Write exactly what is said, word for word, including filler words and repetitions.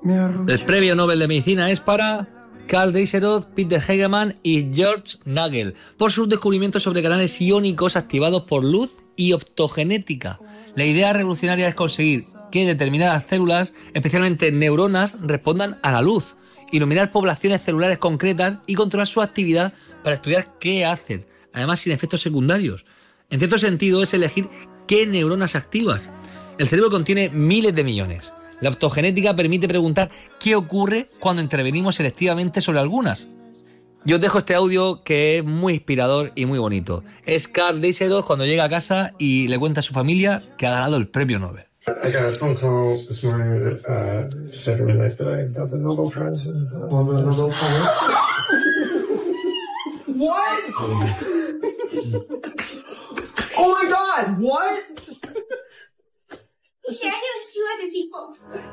El premio Nobel de Medicina es para Karl Deisseroth, Peter Hegemann y George Nagel por sus descubrimientos sobre canales iónicos activados por luz y optogenética. La idea revolucionaria es conseguir que determinadas células, especialmente neuronas, respondan a la luz, iluminar poblaciones celulares concretas y controlar su actividad para estudiar qué hacen, además sin efectos secundarios. En cierto sentido es elegir qué neuronas activas. El cerebro contiene miles de millones. La optogenética permite preguntar qué ocurre cuando intervenimos selectivamente sobre algunas. Yo os dejo este audio que es muy inspirador y muy bonito. Es Karl Deisseroth cuando llega a casa y le cuenta a su familia que ha ganado el premio Nobel. I got a phone call this morning that uh, said to me that I got the Nobel Prize. And, uh, Nobel Prize. What? Oh my God! What? He shared it with two other people.